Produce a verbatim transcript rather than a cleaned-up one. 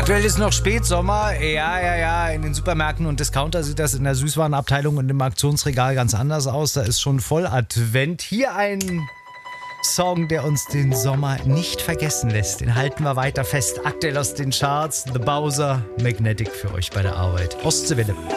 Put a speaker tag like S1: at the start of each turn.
S1: Aktuell ist noch Spätsommer. Ja, ja, ja. In den Supermärkten und Discounter sieht das in der Süßwarenabteilung und im Auktionsregal ganz anders aus. Da ist schon voll Advent. Hier ein Song, der uns den Sommer nicht vergessen lässt. Den halten wir weiter fest. Aktuell aus den Charts. The Bowser, Magnetic für euch bei der Arbeit. Ostseewelle.